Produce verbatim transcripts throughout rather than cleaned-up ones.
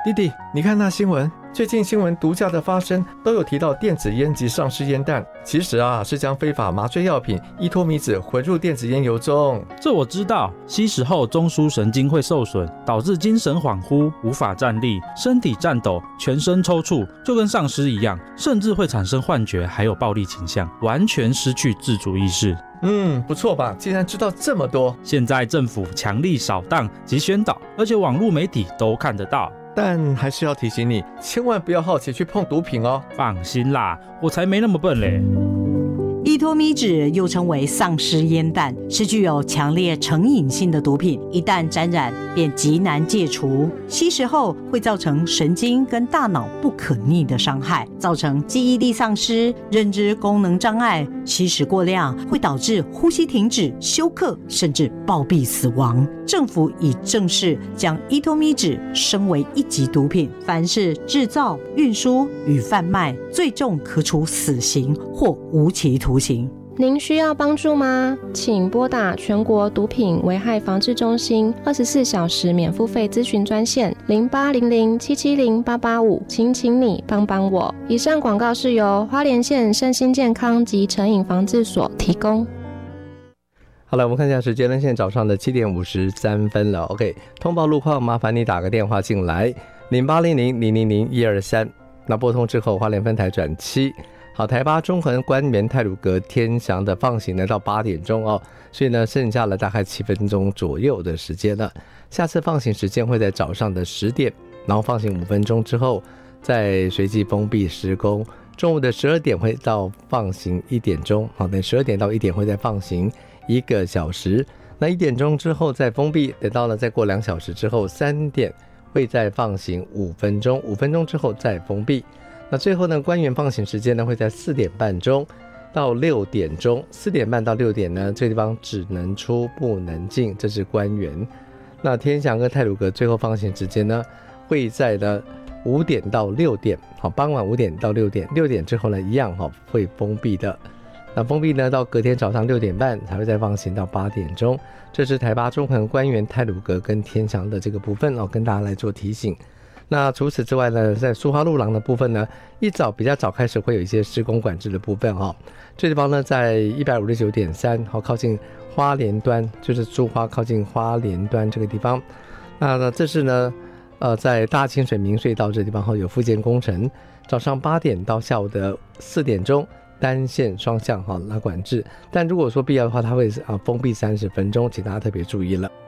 弟弟，你看那新闻，最近新闻毒驾的发生都有提到电子烟及丧尸烟弹，其实啊是将非法麻醉药品依托米酯混入电子烟油中。 这我知道，吸食后中枢神经会受损，导致精神恍惚，无法站立，身体颤抖，全身抽搐，就跟丧尸一样，甚至会产生幻觉，还有暴力倾向，完全失去自主意识。 嗯，不错吧？竟然知道这么多。 现在政府强力扫荡及宣导，而且网络媒体都看得到。 但还是要提醒你，千万不要好奇去碰毒品哦。 放心啦，我才没那么笨嘞。 依托米酯又称为丧尸烟弹，是具有强烈成瘾性的毒品，一旦沾染便极难戒除。吸食后会造成神经跟大脑不可逆的伤害，造成记忆力丧失、认知功能障碍。吸食过量会导致呼吸停止、休克，甚至暴毙死亡。政府已正式将依托米酯升为一级毒品，凡是制造、运输与贩卖，最重可处死刑或无期徒刑。 您需要帮助吗？请拨打全国毒品危害防治中心二十四小时免付费咨询专线零八零零七七零八八五，请请你帮帮我。以上广告是由花莲县身心健康及成瘾防治所提供。 好了，我们看一下时间呢，现在早上的七点五十三分了。OK， 通报路况，麻烦你打个电话进来，零八零零零零零一二三。那拨通之后，花莲分台转七。好，台八中横关园太鲁阁天祥的放行呢到八点钟哦，所以呢剩下了大概七分钟左右的时间了。下次放行时间会在早上的十点，然后放行五分钟之后再随即封闭施工。中午的十二点会到放行一点钟，好，等十二点到一点会再放行一个小时。那一点钟之后再封闭，等到了再过两小时之后三点会再放行五分钟，五分钟之后再封闭。那最后呢，关园放行时间呢会在四点半钟到六点钟，四点半到六点呢，这个地方只能出不能进，这是关园。那天祥跟太鲁阁最后放行时间呢，会在呢五点到六点，好，傍晚五点到六点，六点之后呢一样好会封闭的。那封闭呢到隔天早上六点半才会再放行到八点钟。这是台八中横关园太鲁阁跟天祥的这个部分哦，跟大家来做提醒。那除此之外呢，在苏花路廊的部分呢，一早比较早开始会有一些施工管制的部分哈、哦。这地方呢，在 一百五十九点三 好靠近花莲端，就是苏花靠近花莲端这个地方。那这是呢，呃，在大清水明隧道这地方后有复建工程，早上八点到下午的四点钟，单线双向哈拉管制。但如果说必要的话，它会啊封闭三十分钟，请大家特别注意了。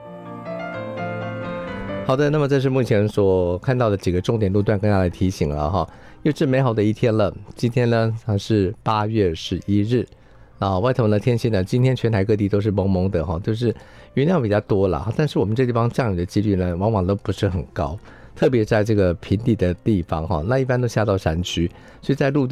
好的，那么这是目前所看到的几个重点路段，跟大家来提醒了哈。又是美好的一天了，今天呢它是八月十一日啊，外头呢天气呢，今天全台各地都是蒙蒙的哈，就是云量比较多了，但是我们这地方降雨的几率呢，往往都不是很高，特别在这个平地的地方哈，那一般都下到山区，所以在陆地